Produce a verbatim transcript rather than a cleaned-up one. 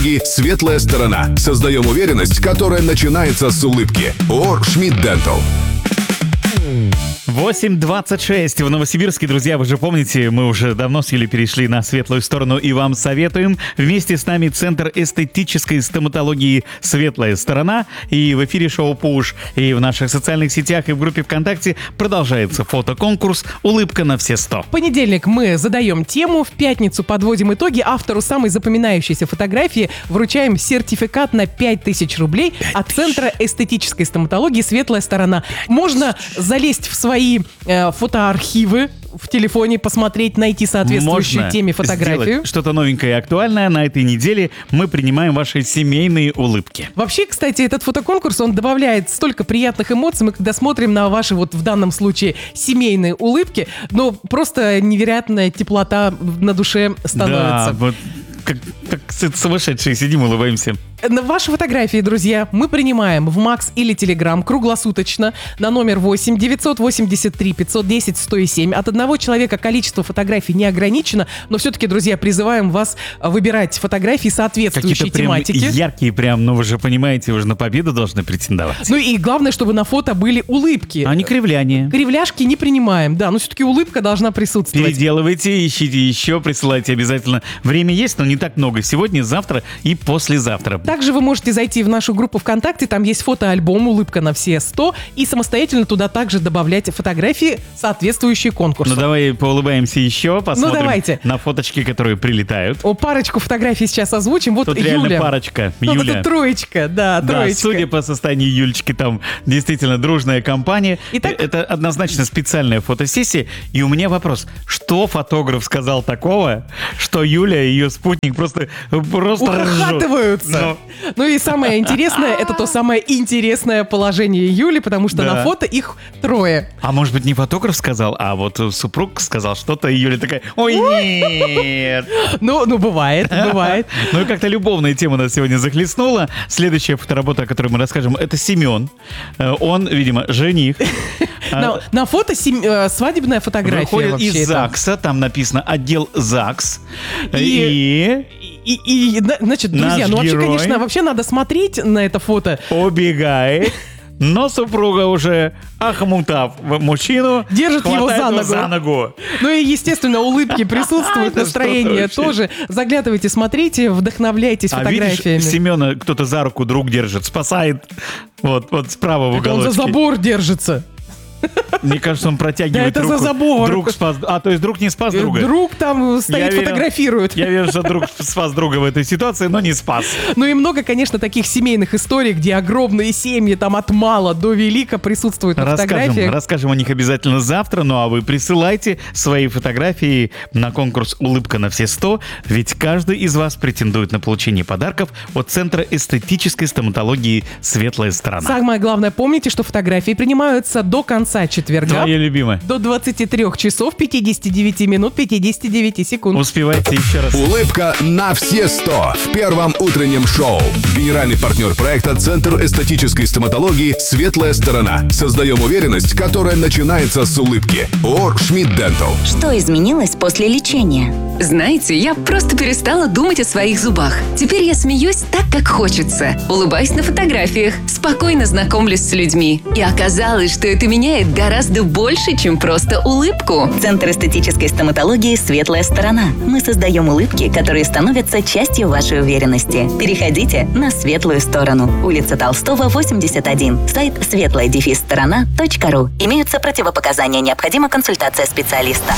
стоматологии «Светлая сторона». Создаем уверенность, которая начинается с улыбки. ООО «Шмидт Дентал». восемь двадцать шесть в Новосибирске, друзья, вы же помните, мы уже давно с Юлей перешли на светлую сторону и вам советуем. Вместе с нами Центр эстетической стоматологии «Светлая сторона». И в эфире шоу «Пуш», и в наших социальных сетях, и в группе ВКонтакте продолжается фотоконкурс «Улыбка на все сто». В понедельник мы задаем тему, в пятницу подводим итоги, автору самой запоминающейся фотографии вручаем сертификат на пять тысяч рублей от Центра эстетической стоматологии «Светлая сторона». Можно залезть в свои э, фотоархивы в телефоне, посмотреть, найти соответствующую Можно теме фотографию. сделать что-то новенькое и актуальное. На этой неделе мы принимаем ваши семейные улыбки. Вообще, кстати, этот фотоконкурс, он добавляет столько приятных эмоций. Мы когда смотрим на ваши, вот в данном случае, семейные улыбки, но просто невероятная теплота на душе становится. Да, вот как, как сумасшедшие сидим, улыбаемся. На ваши фотографии, друзья, мы принимаем в Макс или Телеграм круглосуточно на номер восемь девятьсот восемьдесят три пятьсот десять сто семь. От одного человека количество фотографий не ограничено, но все-таки, друзья, призываем вас выбирать фотографии соответствующей Какие-то прям тематике. яркие прям, ну вы же понимаете, вы же на победу должны претендовать. Ну и главное, чтобы на фото были улыбки. А не кривляние. Кривляшки не принимаем, да, но все-таки улыбка должна присутствовать. Переделывайте, ищите еще, присылайте обязательно. Время есть, но не так много. Сегодня, завтра и послезавтра. Также вы можете зайти в нашу группу ВКонтакте, там есть фотоальбом «Улыбка на все сто», и самостоятельно туда также добавлять фотографии, соответствующие конкурсу. Ну давай поулыбаемся еще, посмотрим Ну, давайте. на фоточки, которые прилетают. О, парочку фотографий сейчас озвучим. Вот Тут Юля. реально парочка. Вот Юля. это троечка, да, Да, троечка. судя по состоянию Юлечки, там действительно дружная компания. Итак- Это однозначно специальная фотосессия. И у меня вопрос. Что фотограф сказал такого, что Юля и ее спутник просто, просто ржут? Ухахатываются. Ну, Ну и самое интересное, это то самое интересное положение Юли, потому что Да. на фото их трое. а может быть, не фотограф сказал, а вот супруг сказал что-то, и Юля такая: ой, нет. Ну, ну бывает, бывает. Ну и как-то любовная тема нас сегодня захлестнула. Следующая фоторабота, о которой мы расскажем, это Семен. Э, Он, видимо, жених. На, на фото сем- э, свадебная фотография Выходит вообще из это. ЗАГСа, там написано «Отдел ЗАГС». И- И, И, и, на- значит, друзья, Наш ну вообще, герой. конечно, вообще надо смотреть на это фото. убегает, но супруга уже, охмутав мужчину, Держит его хватает за его ногу. за ногу. Ну и, естественно, улыбки присутствуют, Это настроение что-то вообще. тоже. Заглядывайте, смотрите, вдохновляйтесь А видишь, фотографиями. Семена кто-то за руку друг держит, спасает. Вот, вот справа в Это он уголочке. за забор держится. Мне кажется, он протягивает Да это руку. за забор. Друг спас. А, то есть друг не спас друга. Друг там стоит, Я верю- фотографирует. Я верю, что друг спас друга в этой ситуации, но не спас. Ну и много, конечно, таких семейных историй, где огромные семьи там от мала до велика присутствуют на Расскажем, фотографиях. расскажем о них обязательно завтра. Ну а вы присылайте свои фотографии на конкурс «Улыбка на все сто», ведь каждый из вас претендует на получение подарков от Центра эстетической стоматологии «Светлая сторона». Самое главное, помните, что фотографии принимаются до конца четверга. Твоя любимая. До двадцати трёх часов пятидесяти девяти минут пятидесяти девяти секунд. Успевайте еще раз. Улыбка на все сто в первом утреннем шоу. Генеральный партнер проекта Центр эстетической стоматологии «Светлая сторона». Создаем уверенность, которая начинается с улыбки. ООО «Шмидт Дентал». Что изменилось после лечения? Знаете, я просто перестала думать о своих зубах. Теперь я смеюсь так, как хочется. Улыбаюсь на фотографиях, спокойно знакомлюсь с людьми. И оказалось, что это меняет гораздо больше, чем просто улыбку. Центр эстетической стоматологии «Светлая сторона». Мы создаем улыбки, которые становятся частью вашей уверенности. Переходите на светлую сторону. Улица Толстого, восемьдесят один. Сайт светлая дефис сторона точка ру. Имеются противопоказания. Необходима консультация специалиста.